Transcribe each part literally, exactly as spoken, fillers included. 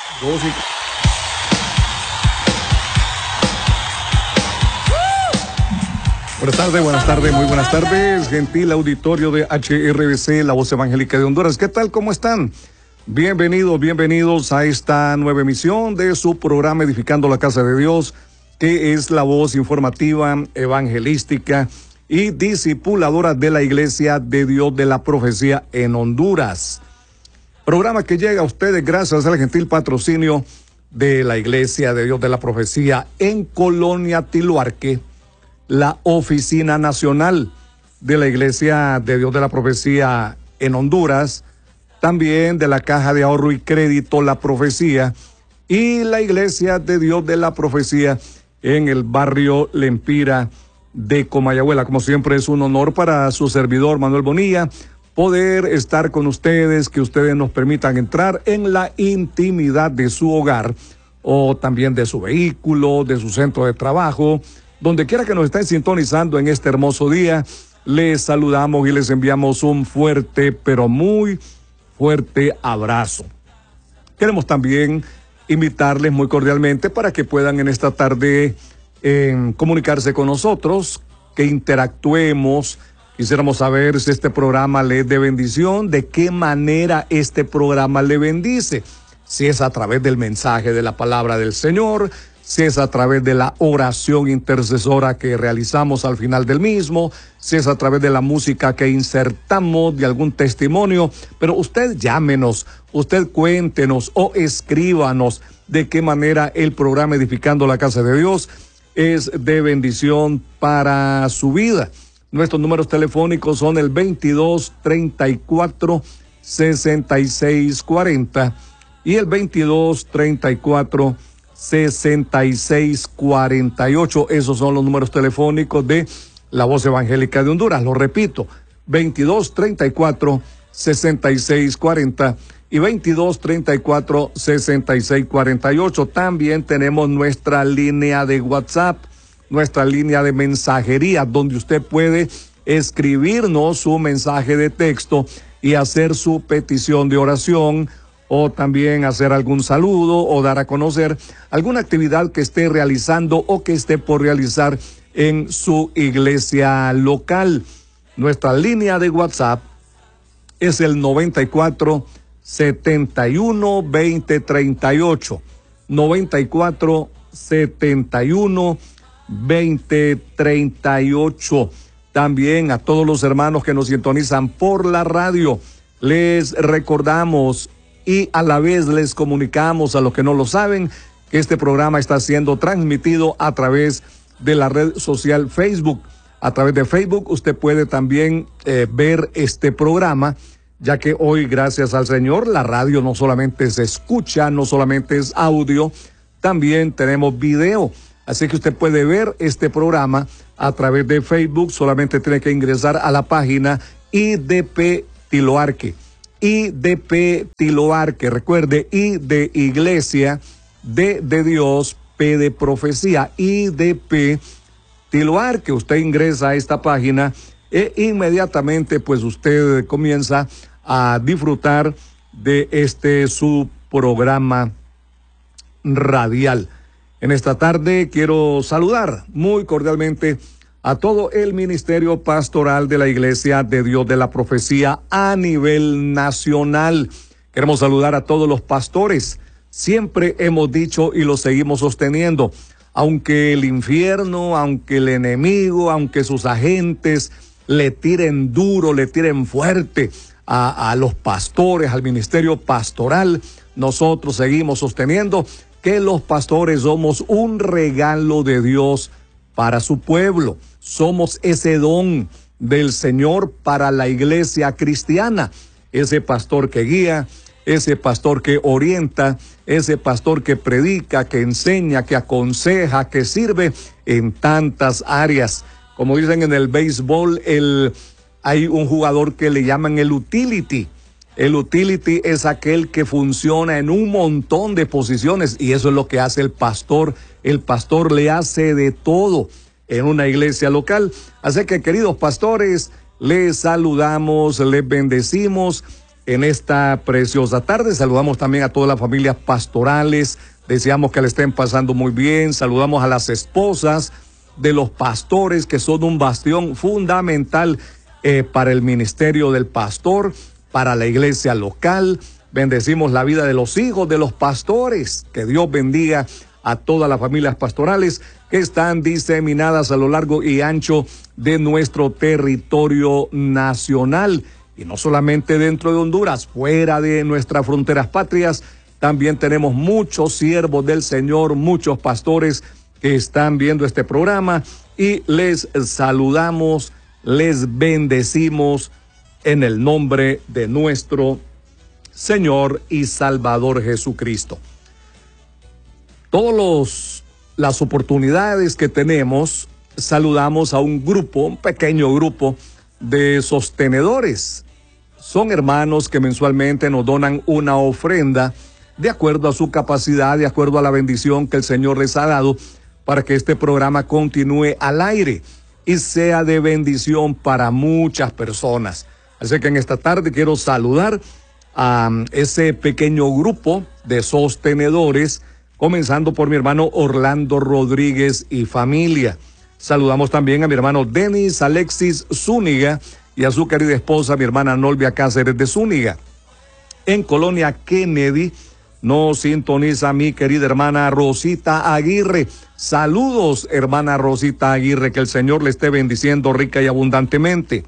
Dos y... Buenas tardes, buenas tardes, muy buenas tardes, gentil auditorio de H R V C, la voz evangélica de Honduras. ¿Qué tal? ¿Cómo están? Bienvenidos, bienvenidos a esta nueva emisión de su programa Edificando la Casa de Dios, que es la voz informativa, evangelística y discipuladora de la Iglesia de Dios de la Profecía en Honduras. Programa que llega a ustedes gracias al gentil patrocinio de la Iglesia de Dios de la Profecía en Colonia Tiluarque, la Oficina Nacional de la Iglesia de Dios de la Profecía en Honduras, también de la Caja de Ahorro y Crédito La Profecía y la Iglesia de Dios de la Profecía en el barrio Lempira de Comayagüela. Como siempre es un honor para su servidor Manuel Bonilla poder estar con ustedes, que ustedes nos permitan entrar en la intimidad de su hogar o también de su vehículo, de su centro de trabajo, donde quiera que nos estén sintonizando en este hermoso día. Les saludamos y les enviamos un fuerte, pero muy fuerte abrazo. Queremos también invitarles muy cordialmente para que puedan en esta tarde eh, comunicarse con nosotros, que interactuemos. Quisiéramos saber si este programa le es de bendición, de qué manera este programa le bendice, si es a través del mensaje de la palabra del Señor, si es a través de la oración intercesora que realizamos al final del mismo, si es a través de la música que insertamos, de algún testimonio. Pero usted llámenos, usted cuéntenos o escríbanos de qué manera el programa Edificando la Casa de Dios es de bendición para su vida. Nuestros números telefónicos son el veintidós, treinta y cuatro, sesenta y seis, cuarenta y el veintidós, treinta y cuatro, sesenta y seis, cuarenta y ocho. Esos son los números telefónicos de la voz evangélica de Honduras. Lo repito, veintidós, treinta y cuatro, sesenta y seis, cuarenta y veintidós, treinta y cuatro, sesenta y seis, cuarenta y ocho. También tenemos nuestra línea de WhatsApp, nuestra línea de mensajería, donde usted puede escribirnos su mensaje de texto y hacer su petición de oración, o también hacer algún saludo o dar a conocer alguna actividad que esté realizando o que esté por realizar en su iglesia local. Nuestra línea de WhatsApp es el noventa y cuatro, setenta y uno, veinte, treinta y ocho. noventa y cuatro, setenta y uno, veinte, treinta y ocho. También a todos los hermanos que nos sintonizan por la radio, les recordamos y a la vez les comunicamos a los que no lo saben que este programa está siendo transmitido a través de la red social Facebook. A través de Facebook usted puede también eh, ver este programa, ya que hoy, gracias al Señor, la radio no solamente se escucha, no solamente es audio, también tenemos video. Así que usted puede ver este programa a través de Facebook. Solamente tiene que ingresar a la página I D P Tiluarque. I D P Tiluarque, recuerde, I de Iglesia, D de Dios, P de Profecía, I D P Tiluarque. Usted ingresa a esta página e inmediatamente pues usted comienza a disfrutar de este su programa radial. En esta tarde quiero saludar muy cordialmente a todo el ministerio pastoral de la Iglesia de Dios de la Profecía a nivel nacional. Queremos saludar a todos los pastores. Siempre hemos dicho y lo seguimos sosteniendo, aunque el infierno, aunque el enemigo, aunque sus agentes le tiren duro, le tiren fuerte a, a los pastores, al ministerio pastoral, nosotros seguimos sosteniendo que los pastores somos un regalo de Dios para su pueblo. Somos ese don del Señor para la iglesia cristiana. Ese pastor que guía, ese pastor que orienta, ese pastor que predica, que enseña, que aconseja, que sirve en tantas áreas. Como dicen en el béisbol, el, hay un jugador que le llaman el utility. El utility es aquel que funciona en un montón de posiciones y eso es lo que hace el pastor. El pastor le hace de todo en una iglesia local. Así que, queridos pastores, les saludamos, les bendecimos en esta preciosa tarde. Saludamos también a todas las familias pastorales, deseamos que le estén pasando muy bien. Saludamos a las esposas de los pastores, que son un bastión fundamental eh, para el ministerio del pastor, para la iglesia local. Bendecimos la vida de los hijos de los pastores. Que Dios bendiga a todas las familias pastorales que están diseminadas a lo largo y ancho de nuestro territorio nacional. Y no solamente dentro de Honduras, fuera de nuestras fronteras patrias, también tenemos muchos siervos del Señor, muchos pastores que están viendo este programa, y les saludamos, les bendecimos en el nombre de nuestro Señor y Salvador Jesucristo. Todos los las oportunidades que tenemos, saludamos a un grupo, un pequeño grupo de sostenedores. Son hermanos que mensualmente nos donan una ofrenda de acuerdo a su capacidad, de acuerdo a la bendición que el Señor les ha dado para que este programa continúe al aire y sea de bendición para muchas personas. Así que en esta tarde quiero saludar a ese pequeño grupo de sostenedores, comenzando por mi hermano Orlando Rodríguez y familia. Saludamos también a mi hermano Denis Alexis Zúñiga y a su querida esposa, mi hermana Nolvia Cáceres de Zúñiga. En Colonia Kennedy nos sintoniza mi querida hermana Rosita Aguirre. Saludos, hermana Rosita Aguirre, que el Señor le esté bendiciendo rica y abundantemente.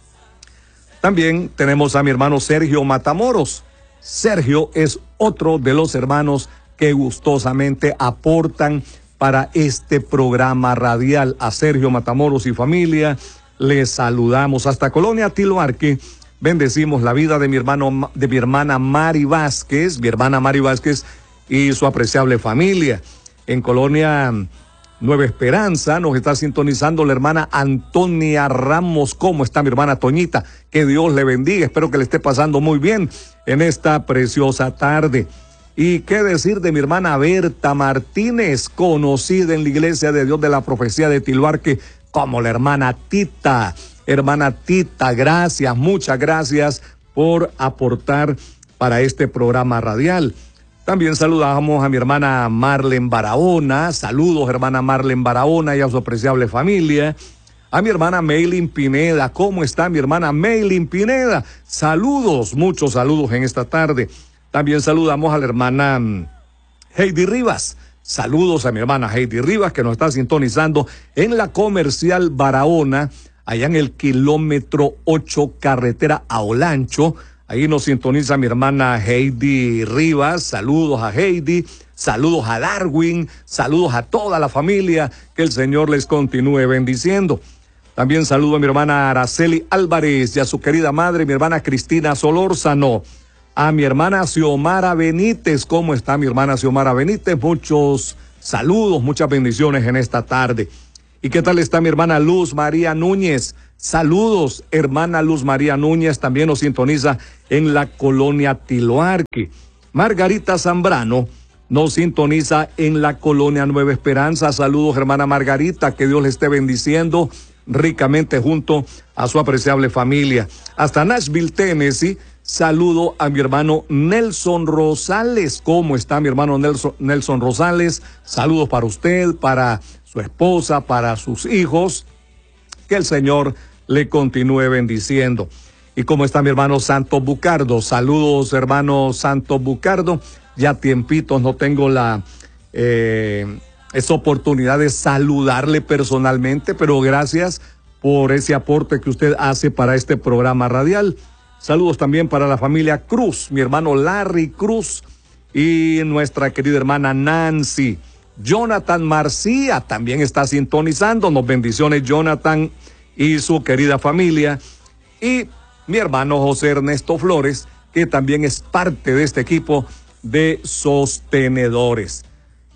También tenemos a mi hermano Sergio Matamoros. Sergio es otro de los hermanos que gustosamente aportan para este programa radial. A Sergio Matamoros y familia les saludamos hasta Colonia Tiluarque. Bendecimos la vida de mi hermano, de mi hermana Mari Vázquez, mi hermana Mari Vázquez y su apreciable familia. En Colonia Nueva Esperanza nos está sintonizando la hermana Antonia Ramos. ¿Cómo está mi hermana Toñita? Que Dios le bendiga. Espero que le esté pasando muy bien en esta preciosa tarde. Y qué decir de mi hermana Berta Martínez, conocida en la Iglesia de Dios de la Profecía de Tiluarque como la hermana Tita. Hermana Tita, gracias, muchas gracias por aportar para este programa radial. También saludamos a mi hermana Marlen Barahona. Saludos, hermana Marlen Barahona y a su apreciable familia. A mi hermana Meilin Pineda. ¿Cómo está mi hermana Meilin Pineda? Saludos, muchos saludos en esta tarde. También saludamos a la hermana Heidi Rivas. Saludos a mi hermana Heidi Rivas, que nos está sintonizando en la Comercial Barahona, allá en el kilómetro ocho, carretera a Olancho. Ahí nos sintoniza mi hermana Heidi Rivas. Saludos a Heidi, saludos a Darwin, saludos a toda la familia. Que el Señor les continúe bendiciendo. También saludo a mi hermana Araceli Álvarez y a su querida madre, mi hermana Cristina Solórzano. A mi hermana Xiomara Benítez. ¿Cómo está mi hermana Xiomara Benítez? Muchos saludos, muchas bendiciones en esta tarde. ¿Y qué tal está mi hermana Luz María Núñez? Saludos, hermana Luz María Núñez, también nos sintoniza en la Colonia Tiluarque. Margarita Zambrano nos sintoniza en la Colonia Nueva Esperanza. Saludos, hermana Margarita, que Dios le esté bendiciendo ricamente junto a su apreciable familia. Hasta Nashville, Tennessee, saludo a mi hermano Nelson Rosales. ¿Cómo está mi hermano Nelson, Nelson Rosales? Saludos para usted, para su esposa, para sus hijos. Que el Señor le continúe bendiciendo. ¿Y cómo está mi hermano Santos Bucardo? Saludos, hermano Santos Bucardo. Ya tiempitos no tengo la eh, esa oportunidad de saludarle personalmente, pero gracias por ese aporte que usted hace para este programa radial. Saludos también para la familia Cruz, mi hermano Larry Cruz y nuestra querida hermana Nancy. Jonathan Marcía también está sintonizándonos. Bendiciones, Jonathan y su querida familia. Y mi hermano José Ernesto Flores, que también es parte de este equipo de sostenedores.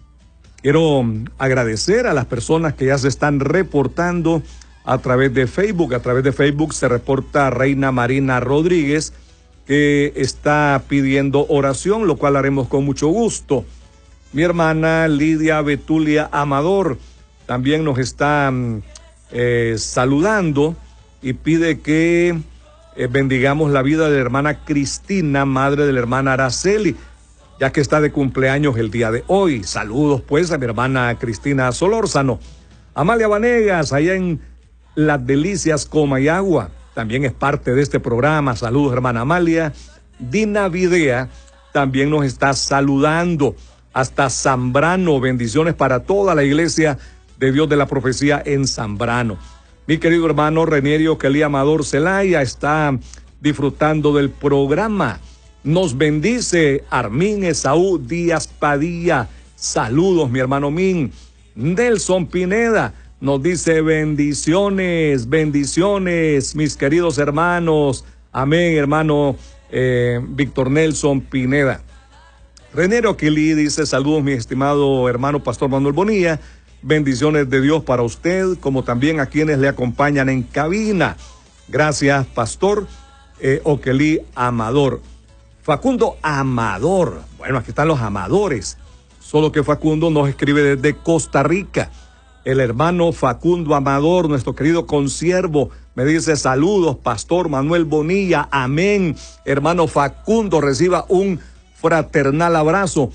Quiero agradecer a las personas que ya se están reportando a través de Facebook. A través de Facebook se reporta Reina Marina Rodríguez, que está pidiendo oración, lo cual haremos con mucho gusto. Mi hermana Lidia Betulia Amador también nos está eh, saludando y pide que eh, bendigamos la vida de la hermana Cristina, madre de la hermana Araceli, ya que está de cumpleaños el día de hoy. Saludos pues a mi hermana Cristina Solórzano. Amalia Vanegas, allá en Las Delicias, Comayagua, también es parte de este programa. Saludos, hermana Amalia. Dina Videa también nos está saludando hasta Zambrano. Bendiciones para toda la iglesia de Dios de la Profecía en Zambrano. Mi querido hermano Renierio Kelly Amador Zelaya está disfrutando del programa. Nos bendice Armín Esaú Díaz Padilla. Saludos, mi hermano Min. Nelson Pineda nos dice bendiciones, bendiciones, mis queridos hermanos. Amén, hermano eh, Víctor Nelson Pineda. Renierio Kelly dice saludos, mi estimado hermano Pastor Manuel Bonilla. Bendiciones de Dios para usted, como también a quienes le acompañan en cabina. Gracias, Pastor eh, Oquelí Amador. Facundo Amador. Bueno, aquí están los amadores. Solo que Facundo nos escribe desde Costa Rica. El hermano Facundo Amador, nuestro querido consiervo, me dice saludos, Pastor Manuel Bonilla. Amén. Hermano Facundo, reciba un fraternal abrazo